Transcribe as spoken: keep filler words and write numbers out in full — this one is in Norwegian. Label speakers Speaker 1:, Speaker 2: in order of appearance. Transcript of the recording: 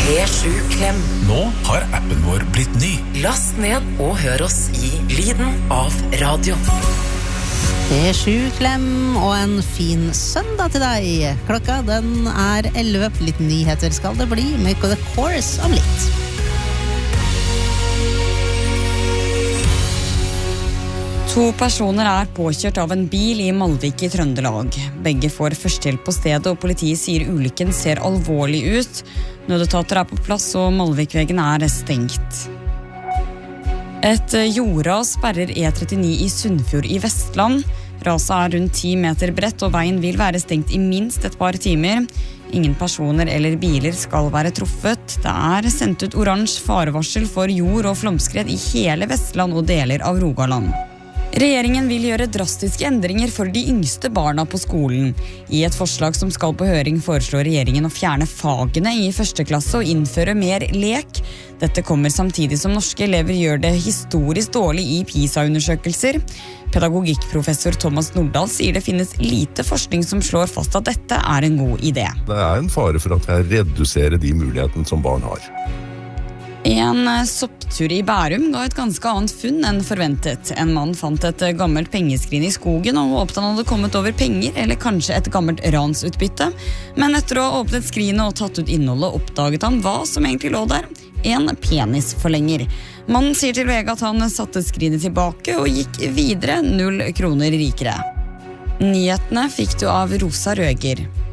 Speaker 1: P sju Klem.
Speaker 2: Nå har appen vår blitt ny.
Speaker 1: Last ned og hør oss i lyden av radio.
Speaker 3: P sju Klem og en fin søndag til deg. Klokka den er elleve. Litt nyheter skal det bli med The Chorus om litt.
Speaker 4: To personer er påkjørt av en bil i Malvik i Trøndelag. Begge får førstehjelp på stedet, og politiet sier ulykken ser alvorlig ut. Nødetater er på plass, og Malvikvegen er stengt. Et jordras sperrer E trettini i Sunnfjord i Vestland. Raset er rundt ti meter bredt, og veien vil være stengt i minst et par timer. Ingen personer eller biler skal være truffet. Det er sendt ut oransje farevarsel for jord- og flomskred i hele Vestland og deler av Rogaland. Regjeringen vil gjøre drastiske endringer for de yngste barna på skolen. I et forslag som skal på høring foreslår regjeringen å fjerne fagene i første klasse og innføre mer lek. Dette kommer samtidig som norske elever gjør det historisk dårlig i PISA-undersøkelser. Pedagogikkprofessor Thomas Nordahl sier det finnes lite forskning som slår fast at dette er en god idé.
Speaker 5: Det er en fare for at jeg reduserer de mulighetene som barn har.
Speaker 4: En sopptur i Bærum ga et ganske annet funn enn forventet. En mann fant et gammelt pengeskrin i skogen og håpte han hadde kommet over penger, eller kanskje et gammelt ransutbytte. Men etter å ha åpnet skrinet og tatt ut innholdet, oppdaget han hva som egentlig lå der. En penisforlenger. Mannen sier til V G at han satte skrinet tilbake og gikk videre, null kroner rikere. Nyhetene fikk du av Rosa Røger.